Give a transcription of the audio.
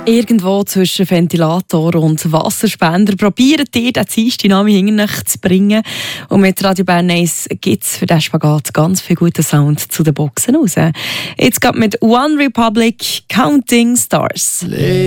Irgendwo zwischen Ventilator und Wasserspender probiert ihr den Dienstagnachmittag hinter euch zu bringen. Und mit Radio Bern 1 gibt es für diesen Spagat ganz viel guten Sound zu den Boxen raus. Jetzt geht mit One Republic Counting Stars.